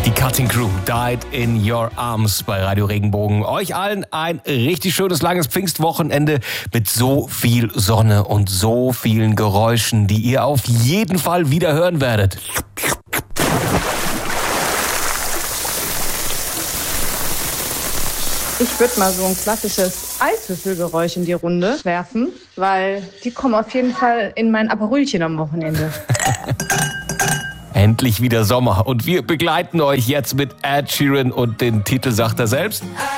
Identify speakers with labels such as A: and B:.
A: Die Cutting Crew, Died in Your Arms bei Radio Regenbogen. Euch allen ein richtig schönes, langes Pfingstwochenende mit so viel Sonne und so vielen Geräuschen, die ihr auf jeden Fall wieder hören werdet.
B: Ich würde mal so ein klassisches Eiswürfelgeräusch in die Runde werfen, weil die kommen auf jeden Fall in mein Aperolchen am Wochenende.
A: Endlich wieder Sommer und wir begleiten euch jetzt mit Ed Sheeran und den Titel sagt er selbst.